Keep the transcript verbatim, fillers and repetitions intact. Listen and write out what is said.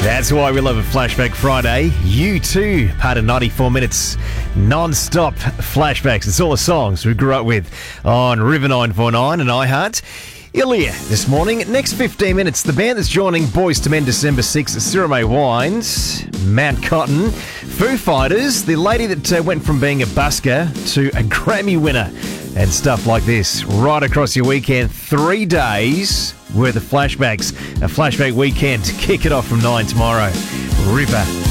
That's why we love a Flashback Friday. You too, part of ninety-four minutes non-stop flashbacks. It's all the songs we grew up with on River nine four nine and iHeart. Ilya this morning. Next fifteen minutes, the band that's joining Boys to Men December sixth, Sirame Wines, Mount Cotton, Foo Fighters, the lady that uh, went from being a busker to a Grammy winner and stuff like this. Right across your weekend, three days worth of flashbacks. A flashback weekend to kick it off from nine tomorrow. Ripper.